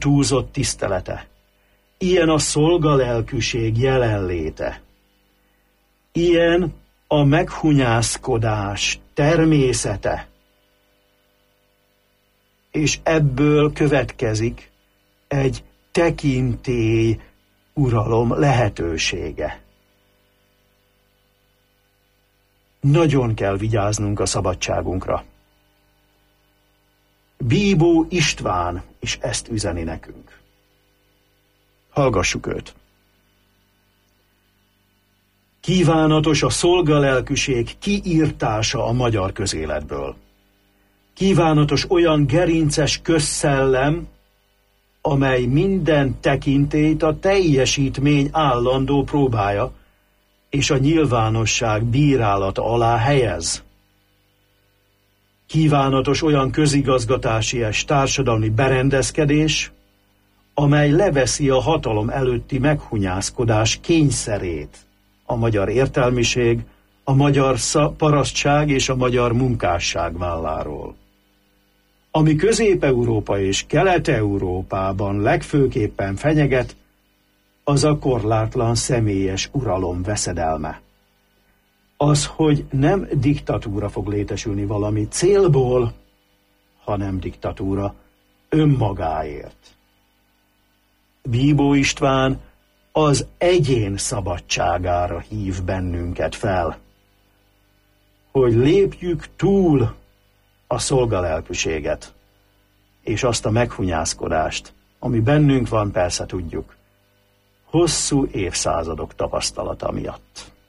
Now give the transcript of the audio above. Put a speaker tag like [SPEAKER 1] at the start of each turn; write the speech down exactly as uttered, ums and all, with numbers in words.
[SPEAKER 1] túlzott tisztelete, ilyen a szolgalelkűség jelenléte, ilyen a meghunyászkodás természete, és ebből következik egy tekintély uralom lehetősége. Nagyon kell vigyáznunk a szabadságunkra. Bíbó István is ezt üzeni nekünk. Hallgassuk őt. Kívánatos a szolgalelkűség kiírtása a magyar közéletből. Kívánatos olyan gerinces közszellem, amely minden tekintélyt a teljesítmény állandó próbája, és a nyilvánosság bírálata alá helyez. Kívánatos olyan közigazgatási és társadalmi berendezkedés, amely leveszi a hatalom előtti meghunyászkodás kényszerét a magyar értelmiség, a magyar parasztság és a magyar munkásság válláról. Ami Közép-Európa és Kelet-Európában legfőképpen fenyeget, az a korlátlan személyes uralom veszedelme. Az, hogy nem diktatúra fog létesülni valami célból, hanem diktatúra önmagáért. Bíbó István az egyén szabadságára hív bennünket fel, hogy lépjük túl a szolgalelkűséget, és azt a meghunyászkodást, ami bennünk van, persze tudjuk, hosszú évszázadok tapasztalata miatt.